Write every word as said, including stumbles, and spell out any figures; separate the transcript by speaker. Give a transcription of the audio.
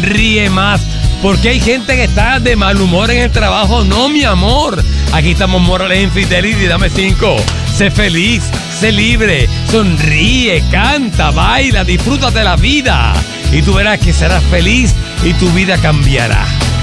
Speaker 1: sonríe más. Porque hay gente que está de mal humor en el trabajo. No, mi amor. Aquí estamos Morales Infidelity. Dame cinco. Sé feliz, sé libre, sonríe, canta, baila, disfrútate la vida. Y tú verás que serás feliz y tu vida cambiará.